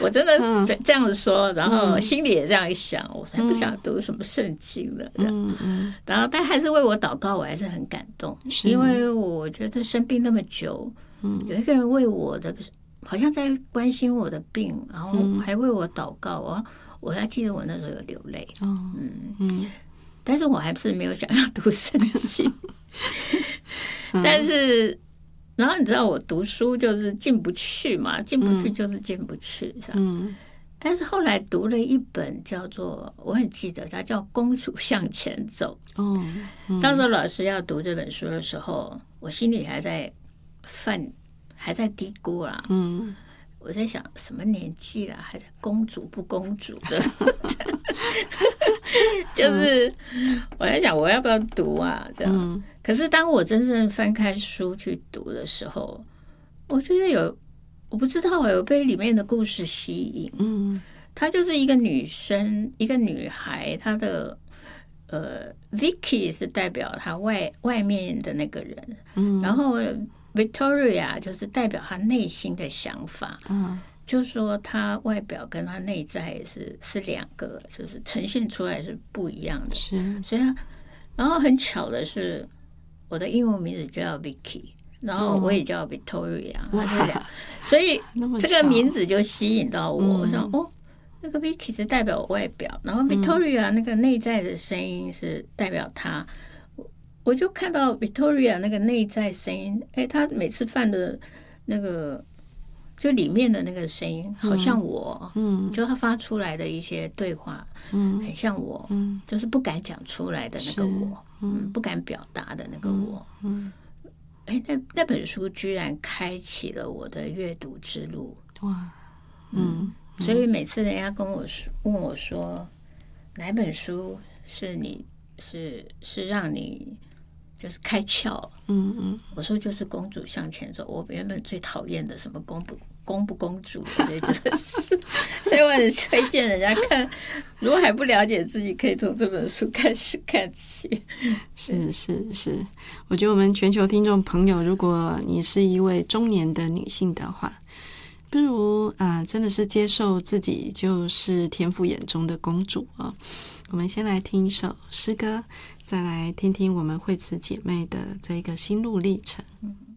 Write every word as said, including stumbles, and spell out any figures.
我真的这样说，然后心里也这样想，我才不想读什么圣经了。嗯嗯，然后但还是为我祷告，我还是很感动，因为我觉得生病那么久，嗯，有一个人为我的好像在关心我的病，然后还为我祷告，我我还记得我那时候有流泪。嗯嗯，但是我还是没有想要读圣经，但是。然后你知道我读书就是进不去嘛，进不去就是进不去，嗯。但是后来读了一本叫做，我很记得，它叫《公主向前走》。哦，嗯、当时老师要读这本书的时候，我心里还在犯，还在嘀咕啦。嗯，我在想什么年纪了，还在公主不公主的，就是我在想我要不要读啊？这样。嗯，可是当我真正翻开书去读的时候，我觉得有，我不知道有被里面的故事吸引。嗯，她就是一个女生，一个女孩，她的呃 Vicky 是代表她外外面的那个人，嗯，然后 Victoria 就是代表她内心的想法。嗯，就是说她外表跟她内在是是两个，就是呈现出来是不一样的。是，所以然后很巧的是。我的英文名字叫 Vicky， 然后我也叫 Victoria，哦，所以这个名字就吸引到我。我想，哦，那个 Vicky 是代表我外表，然后 Victoria 那个内在的声音是代表她。我就看到 Victoria 那个内在声音，哎，她每次犯的那个，就里面的那个声音，好像我，嗯，就她发出来的一些对话，嗯，很像我，嗯，就是不敢讲出来的那个我。嗯，不敢表达的那个我，嗯，哎，那那本书居然开启了我的阅读之路，哇，嗯，嗯，所以每次人家跟我说问我说哪本书是你是是让你就是开窍，嗯嗯，我说就是《公主向前走》，我原本最讨厌的什么公不公不公主的就是，所以我很推荐人家看。如果还不了解自己，可以从这本书开始看起。 是是是，我觉得我们全球听众朋友，如果你是一位中年的女性的话，不如啊、呃，真的是接受自己就是天父眼中的公主啊。我们先来听一首诗歌，再来听听我们惠慈姐妹的这个心路历程。嗯